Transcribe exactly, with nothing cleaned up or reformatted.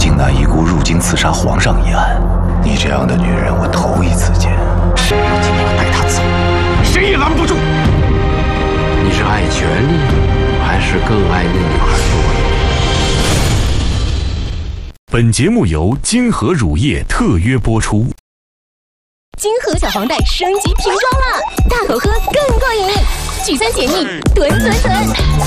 靖南遗孤入京刺杀皇上一案，你这样的女人我头一次见。 谁要今晚带她走，谁也拦不住。 你是爱权力，还是更爱那女孩多一点？ 本节目由金河乳业特约播出。 金河小黄袋升级瓶装了，大口喝更过瘾，举三解腻，吨吨吨。